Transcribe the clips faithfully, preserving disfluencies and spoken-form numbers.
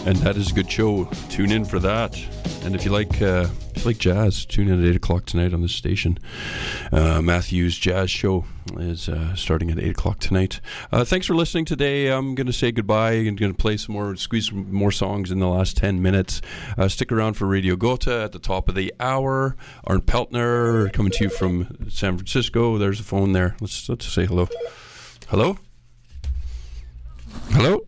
And that is a good show. Tune in for that. And if you like uh, if you like jazz, tune in at eight o'clock tonight on this station. Uh, Matthew's Jazz Show is uh, starting at eight o'clock tonight. Uh, thanks for listening today. I'm going to say goodbye. I'm going to play some more, squeeze some more songs in the last ten minutes. Uh, stick around for Radio Gotha at the top of the hour. Arndt Peltner coming to you from San Francisco. There's a phone there. Let's, let's say hello. Hello? Hello?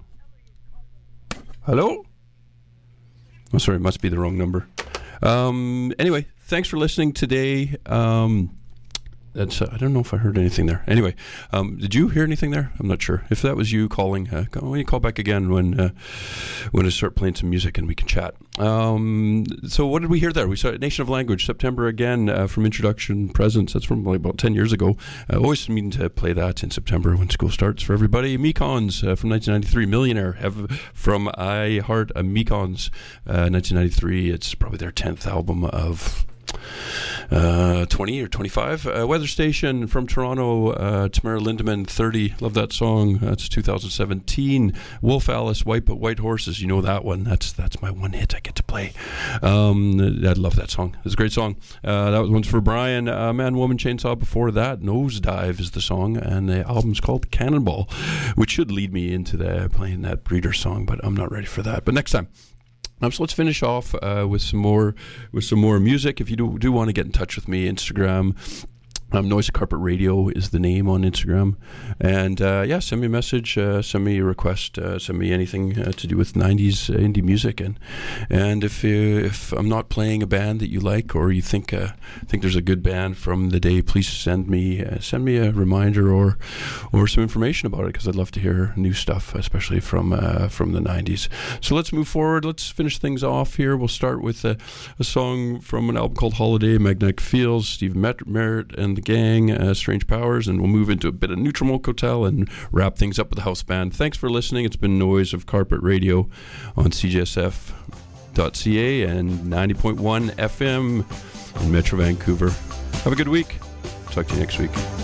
Hello? Oh, sorry, it must be the wrong number. Um, anyway, thanks for listening today. Um, that's uh, I don't know if I heard anything there. Anyway, um, did you hear anything there? I'm not sure. If that was you calling, uh, why don't you call back again when uh, when I start playing some music and we can chat. Um, so what did we hear there? We saw Nation of Language, September again, uh, from Introduction Presents. That's from like about ten years ago. I uh, always mean to play that in September when school starts for everybody. Mekons uh, from nineteen ninety-three. Millionaire have, from I Heart a Mekons, uh, nineteen ninety-three. It's probably their tenth album of uh, twenty or twenty-five. Uh, Weather Station from Toronto, uh, Tamara Lindemann, thirty. Love that song. That's two thousand seventeen. Wolf Alice, White But White Horses. You know that one. That's that's my one hit I get to play. Um, I love that song. It's a great song. Uh, that was one's for Brian. Uh, Man, Woman, Chainsaw before that. Nosedive is the song, and the album's called Cannonball, which should lead me into the playing that Breeder song, but I'm not ready for that. But next time. Um, so let's finish off uh, with some more with some more music. If you do, do want to get in touch with me, Instagram, um, Noise Carpet Radio is the name on Instagram. And uh, yeah, send me a message, uh, send me a request, uh, send me anything uh, to do with nineties uh, indie music. And and if you, if I'm not playing a band that you like, or you think uh, think there's a good band from the day, please send me uh, send me a reminder or or some information about it, because I'd love to hear new stuff, especially from uh, from the nineties. So let's move forward. Let's finish things off here. We'll start with a, a song from an album called Holiday, Magnetic Fields, Steve Merritt and the gang, uh, Strange Powers, and we'll move into a bit of Neutral Milk Hotel and wrap things up with the house band. Thanks for listening. It's been Noise of Carpet Radio on C J S F dot C A and ninety point one F M in Metro Vancouver. Have a good week. Talk to you next week.